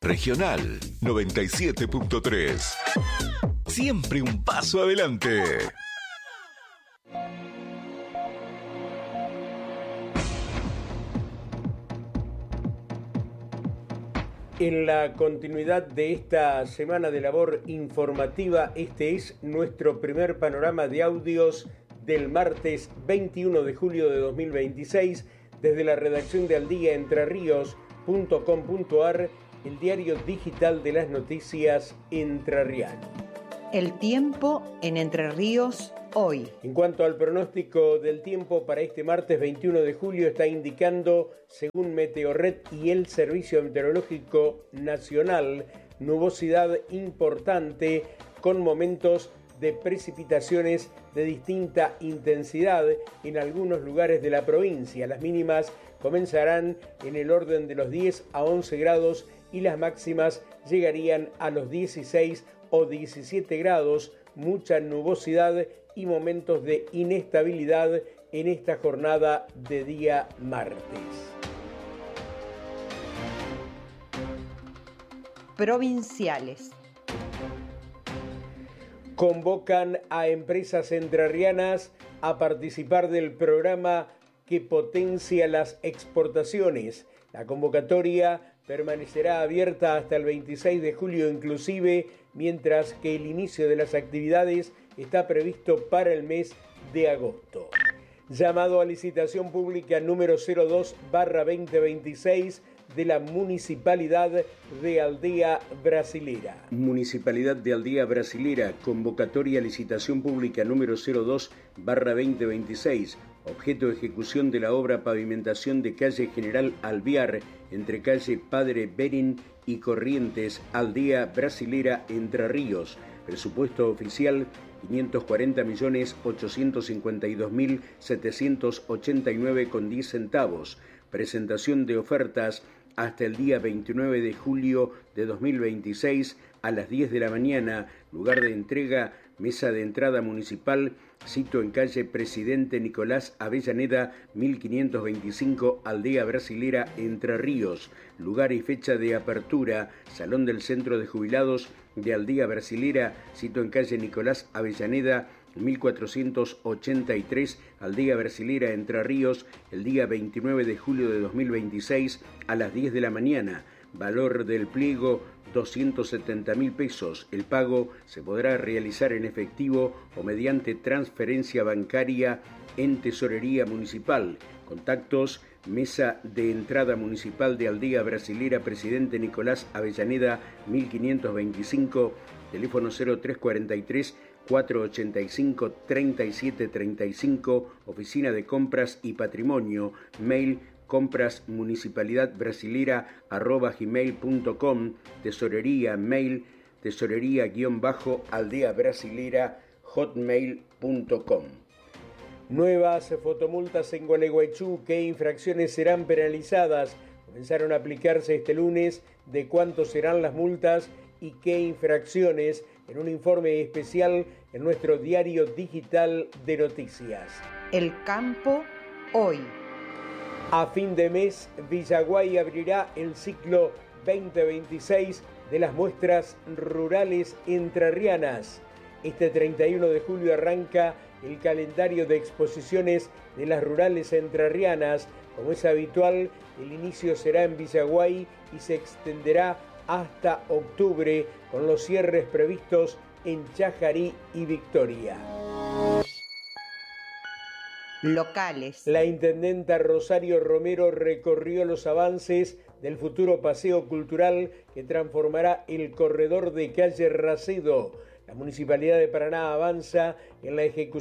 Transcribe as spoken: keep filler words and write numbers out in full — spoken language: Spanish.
Regional noventa y siete punto tres. Siempre un paso adelante. En la continuidad de esta semana de labor informativa, este es nuestro primer panorama de audios del martes veintiuno de julio de dos mil veintiséis, desde la redacción de aldía entre ríos punto com punto ar, el diario digital de las noticias entrerriano. El tiempo en Entre Ríos hoy. En cuanto al pronóstico del tiempo para este martes veintiuno de julio, está indicando, según Meteorred y el Servicio Meteorológico Nacional, nubosidad importante con momentos de precipitaciones de distinta intensidad en algunos lugares de la provincia. Las mínimas comenzarán en el orden de los diez a once grados y las máximas llegarían a los dieciséis o diecisiete grados. Mucha nubosidad y momentos de inestabilidad en esta jornada de día martes. Provinciales. Convocan a empresas entrerrianas a participar del programa que potencia las exportaciones. La convocatoria permanecerá abierta hasta el veintiséis de julio inclusive, mientras que el inicio de las actividades está previsto para el mes de agosto. Llamado a licitación pública número cero dos barra veinte veintiséis de la Municipalidad de Aldea Brasilera. Municipalidad de Aldea Brasilera, convocatoria a licitación pública número cero dos barra veinte veintiséis, objeto de ejecución de la obra pavimentación de calle General Alvear, entre calle Padre Berín y Corrientes, Aldea Brasilera, Entre Ríos. Presupuesto oficial quinientos cuarenta millones ochocientos cincuenta y dos mil setecientos ochenta y nueve con diez centavos. Presentación de ofertas hasta el día veintinueve de julio de dos mil veintiséis a las diez de la mañana. Lugar de entrega, mesa de entrada municipal, sito en calle Presidente Nicolás Avellaneda mil quinientos veinticinco, Aldea Brasilera, Entre Ríos. Lugar y fecha de apertura, Salón del Centro de Jubilados de Aldea Brasilera, sito en calle Nicolás Avellaneda mil cuatrocientos ochenta y tres, Aldea Brasilera, Entre Ríos, el día veintinueve de julio de dos mil veintiséis a las diez de la mañana. Valor del pliego doscientos setenta mil pesos. El pago se podrá realizar en efectivo o mediante transferencia bancaria en Tesorería Municipal. Contactos: Mesa de Entrada Municipal de Aldea Brasilera, Presidente Nicolás Avellaneda mil quinientos veinticinco, teléfono cero tres cuarenta y tres cuatrocientos ochenta y cinco treinta y siete treinta y cinco, Oficina de Compras y Patrimonio, mail comprasmunicipalidadbrasilera arroba gmail punto com, tesorería, mail tesorería-aldea brasilera hotmail punto com. Nuevas fotomultas en Gualeguaychú. ¿Qué infracciones serán penalizadas? Comenzaron a aplicarse este lunes. ¿De cuánto serán las multas y qué infracciones? En un informe especial en nuestro diario digital de noticias. El campo hoy. A fin de mes, Villaguay abrirá el ciclo veinte veintiséis de las muestras rurales entrerrianas. Este treinta y uno de julio arranca el calendario de exposiciones de las rurales entrerrianas. Como es habitual, el inicio será en Villaguay y se extenderá hasta octubre, con los cierres previstos en Chajarí y Victoria. Locales. La intendenta Rosario Romero recorrió los avances del futuro paseo cultural que transformará el corredor de calle Racedo. La Municipalidad de Paraná avanza en la ejecución